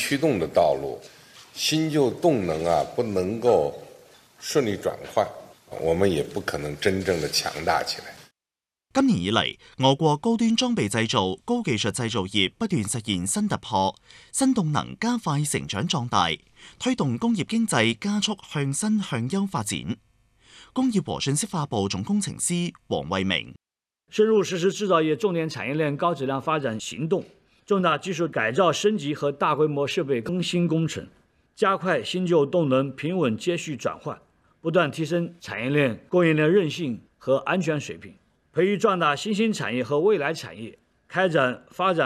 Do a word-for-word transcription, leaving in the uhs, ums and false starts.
驱动的道路，新旧动能啊不能够順利轉換，我們也不可能真正的強大起來。 今年以嚟，俄國高端裝備製造、高技術製造業不斷實現新突破，新動能加快成長壯大，推動工業經濟加速向新向優發展。工業和信息化部總工程師黃惠明： 深入實施製造業重點產業鏈高質量發展行動，重大技術改造升級和大規模設備更新工程，加快新舊動能平穩接續轉換，不斷提升產業鏈供應鏈韌性和安全水平。培育壯大新興產業和未來產業，開展發展